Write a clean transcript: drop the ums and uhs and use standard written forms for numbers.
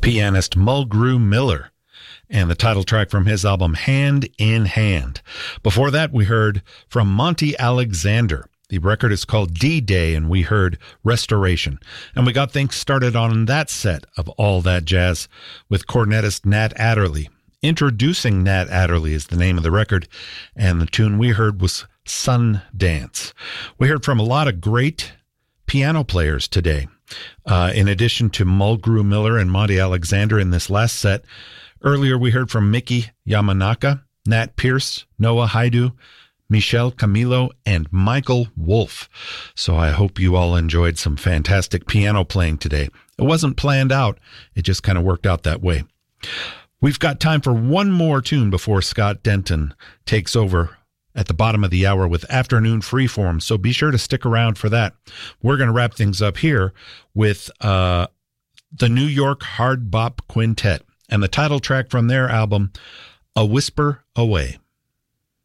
pianist Mulgrew Miller, and the title track from his album Hand in Hand. Before that, we heard from Monty Alexander. The record is called D-Day, and we heard Restoration. And we got things started on that set of All That Jazz with cornetist Nat Adderley. Introducing Nat Adderley is the name of the record, and the tune we heard was Sun Dance. We heard from a lot of great piano players today. In addition to Mulgrew Miller and Monty Alexander in this last set, earlier we heard from Miki Yamanaka, Nat Pierce, Noah Haidu, Michel Camilo, and Michael Wolf. So I hope you all enjoyed some fantastic piano playing today. It wasn't planned out. It just kind of worked out that way. We've got time for one more tune before Scott Denton takes over at the bottom of the hour with Afternoon Freeform. So be sure to stick around for that. We're going to wrap things up here with the New York Hard Bop Quintet and the title track from their album, A Whisper Away.